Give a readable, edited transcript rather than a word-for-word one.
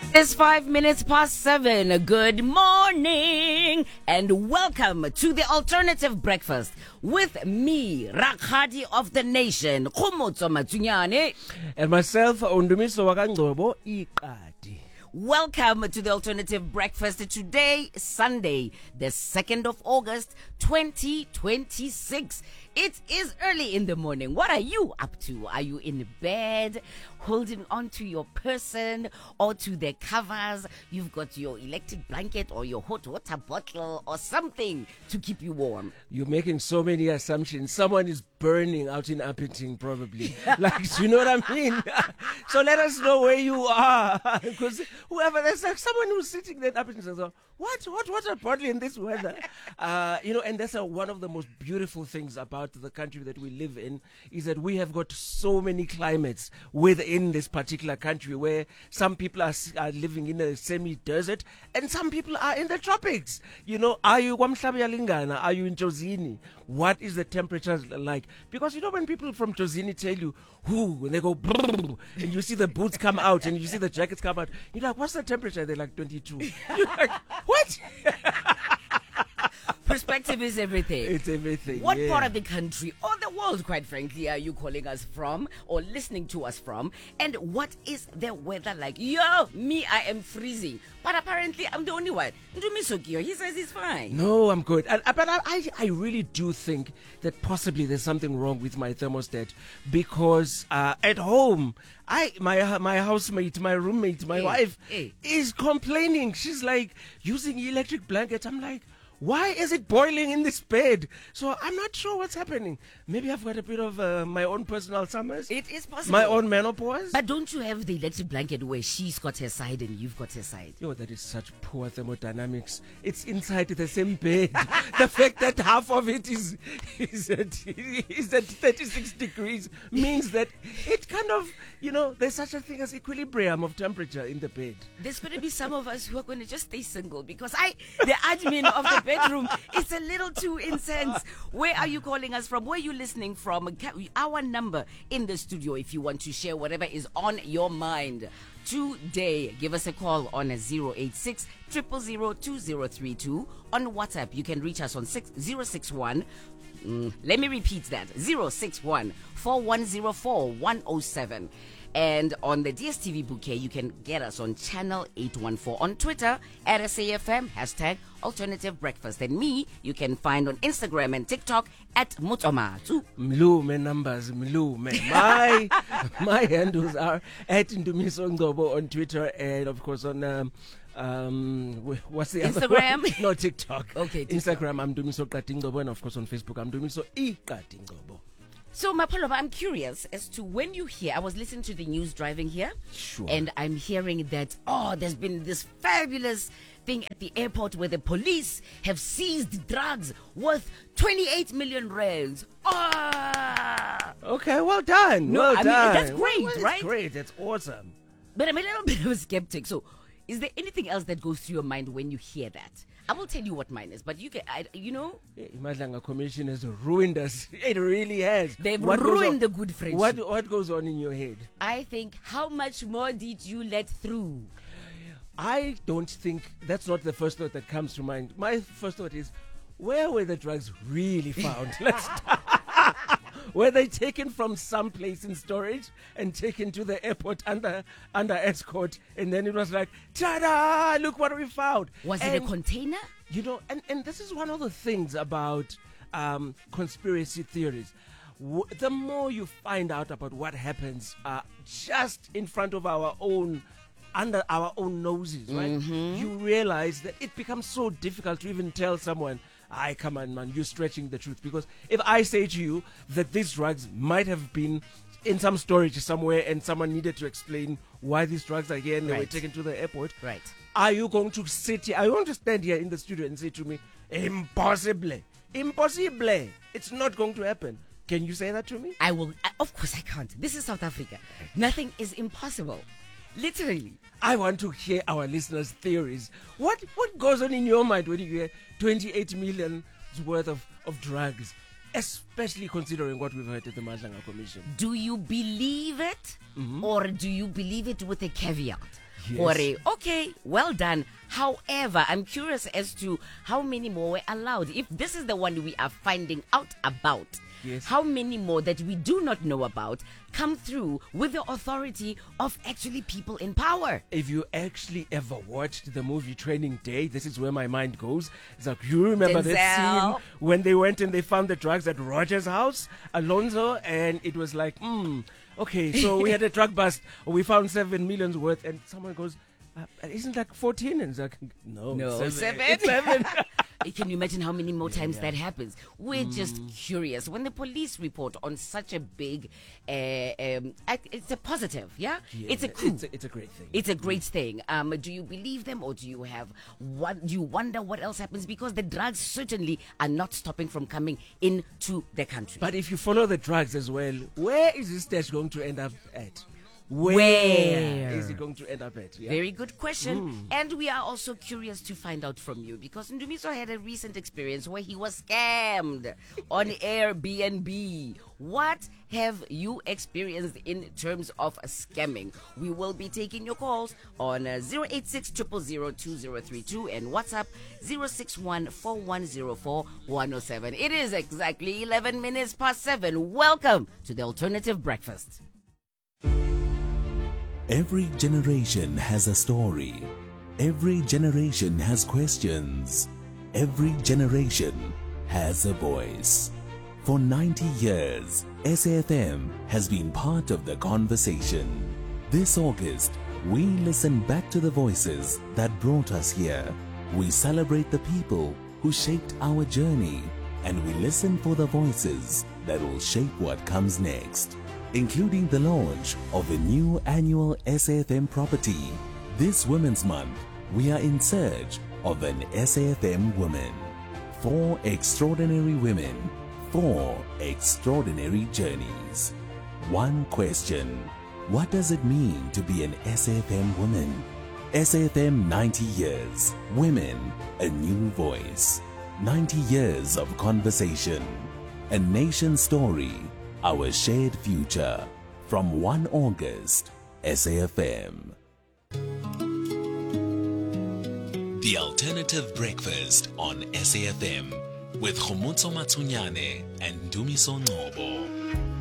It's 5 minutes past 7. Good morning and welcome to the Alternative Breakfast with me, Rakhadi of the Nation, Khomotso Matunyane. And myself, Undumiso Wakangcobo Iqadi. Welcome to the Alternative Breakfast. Today, Sunday, the 2nd of August, 2026. It is early in the morning. What are you up to? Are you in bed, holding on to your person or to the covers? You've got your electric blanket or your hot water bottle or something to keep you warm. You're making so many assumptions. Someone is burning out in Uppington, probably. Like, you know what I mean? So let us know where you are. Because whoever, there's like someone who's sitting there in Uppington says, what a bottle in this weather? And that's one of the most beautiful things about the country that we live in is that we have got so many climates within this particular country where some people are living in a semi-desert and some people are in the tropics. You know, are you KwaMhlaba Lingana? Are you in Jozini? What is the temperature like? Because you know when people from Jozini tell you, when they go, brrr, and you see the boots come out and you see the jackets come out, you're like, what's the temperature? They're like 22. You're like, what? Perspective is everything. It's everything. What part of the country or the world, quite frankly, are you calling us from or listening to us from? And what is the weather like? Yo, me, I am freezing. But apparently, I'm the only one. Ndumisokio, he says he's fine. No, I'm good. But I really do think that possibly there's something wrong with my thermostat because at home, my housemate, my roommate, my wife is complaining. She's like using electric blanket. I'm like, why is it boiling in this bed? So I'm not sure what's happening. Maybe I've got a bit of my own personal summers. It is possible. My own menopause. But don't you have the electric blanket where she's got her side and you've got her side? Yo, that is such poor thermodynamics. It's inside the same bed. The fact that half of it is at 36 degrees means that it kind of, there's such a thing as equilibrium of temperature in the bed. There's going to be some of us who are going to just stay single because the admin of the bedroom, it's a little too intense. Where are you calling us from? Where are you listening from? Our number in the studio if you want to share whatever is on your mind today. Give us a call on 086 000 2032. On WhatsApp, you can reach us on 061. Let me repeat that. 061 4104 107. And on the DSTV bouquet, you can get us on channel 814. On Twitter, at SAFM, hashtag Alternative Breakfast. And me, you can find on Instagram and TikTok at Mutomatu. Mlume numbers, Mlume. My handles are at Ndumiso Ngcobo on Twitter and, of course, on... what's the Instagram? Other one? No, TikTok. Okay, TikTok. Instagram, I'm Ndumiso Qadi-Ngcobo, and of course on Facebook, I'm Ndumiso Qadi-Ngcobo. So, Mapolova, I'm curious as to when you hear, I was listening to the news driving here, Sure. and I'm hearing that, there's been this fabulous thing at the airport where the police have seized drugs worth 28 million rands. Okay, well done. No, well I mean, done. that's great, Well, right? Great, that's awesome. But I'm a little bit of a skeptic. So, is there anything else that goes through your mind when you hear that? I will tell you what mine is, but you can, Imadlanga Commission has ruined us. It really has. They've What goes ruined on- the good friendship. What goes on in your head? I think, how much more did you let through? I don't think that's not the first thought that comes to mind. My first thought is, where were the drugs really found? Let's start. Were they taken from some place in storage and taken to the airport under escort? And then it was like, ta-da, look what we found. Was it a container? And this is one of the things about conspiracy theories. The more you find out about what happens just in front of our own, under our own noses, right? You realize that it becomes so difficult to even tell someone, come on, man, you're stretching the truth. Because if I say to you that these drugs might have been in some storage somewhere and someone needed to explain why these drugs are here and they were taken to the airport, right? Are you going to sit here? Are you going to stand here in the studio and say to me, impossible, it's not going to happen? Can you say that to me? I will. Of course I can't. This is South Africa. Nothing is impossible. Literally. I want to hear our listeners' theories. What goes on in your mind when you hear 28 million worth of drugs, especially considering what we've heard at the Madlanga Commission? Do you believe it or do you believe it with a caveat? Yes. Okay, well done. However, I'm curious as to how many more were allowed. If this is the one we are finding out about, Yes. how many more that we do not know about come through with the authority of actually people in power? If you actually ever watched the movie Training Day, this is where my mind goes. It's like, you remember that Denzel. scene when they went and they found the drugs at Roger's house, Alonzo, and it was like, okay, so we had a drug bust. We found 7 million's worth, and someone goes, isn't that 14? And it's like, no, it's 7. It's 7. Can you imagine how many more times that happens? We're just curious. When the police report on such a big, it's a positive, yeah? It's a coup. It's a great thing. It's a great thing. Do you believe them, or do you do you wonder what else happens? Because the drugs certainly are not stopping from coming into the country. But if you follow the drugs as well, where is this stash going to end up at? Where is it going to end up at? Yeah? Very good question. And we are also curious to find out from you, because Ndumiso had a recent experience where he was scammed on Airbnb. What have you experienced in terms of scamming? We will be taking your calls on 086 000 2032 and WhatsApp 061 4104 107. It is exactly 11 minutes past 7. Welcome to the Alternative Breakfast. Every generation has a story. Every generation has questions. Every generation has a voice. For 90 years, SAFM has been part of the conversation. This August, we listen back to the voices that brought us here. We celebrate the people who shaped our journey, and we listen for the voices that will shape what comes next, including the launch of a new annual SAFM property. This Women's Month, we are in search of an SAFM woman. 4 extraordinary women, 4 extraordinary journeys. One question: what does it mean to be an SAFM woman? SAFM 90 years, women, a new voice. 90 years of conversation, a nation story, our shared future. From 1 August, SAFM. The Alternative Breakfast on SAFM with Khomotso Matsunyane and Ndumiso Ngcobo.